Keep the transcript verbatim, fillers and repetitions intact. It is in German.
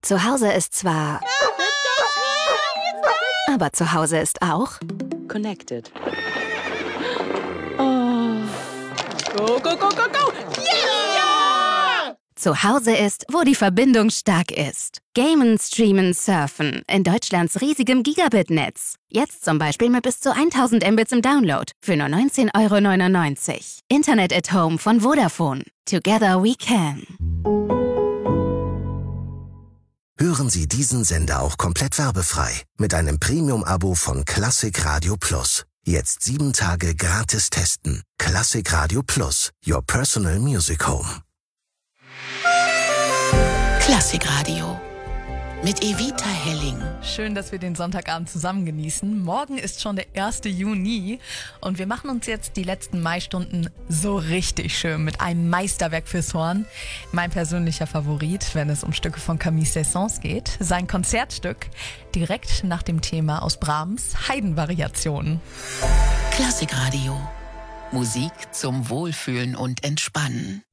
Zu Hause ist zwar... Aber zu Hause ist auch... Connected. Oh. Go, go, go, go, go! Yeah! Zu Hause ist, wo die Verbindung stark ist. Gamen, streamen, surfen. In Deutschlands riesigem Gigabit-Netz. Jetzt zum Beispiel mit bis zu tausend Mbits im Download. Für nur neunzehn Euro neunundneunzig. Internet at Home von Vodafone. Together we can. Hören Sie diesen Sender auch komplett werbefrei mit einem Premium-Abo von Klassik Radio Plus. Jetzt sieben Tage gratis testen. Klassik Radio Plus, your personal music home. Klassik Radio mit Evita Helling. Schön, dass wir den Sonntagabend zusammen genießen. Morgen ist schon der erste Juni und wir machen uns jetzt die letzten Maistunden so richtig schön mit einem Meisterwerk fürs Horn. Mein persönlicher Favorit, wenn es um Stücke von Camille Saint-Saëns geht. Sein Konzertstück direkt nach dem Thema aus Brahms, Haydn-Variationen. Klassik Radio. Musik zum Wohlfühlen und Entspannen.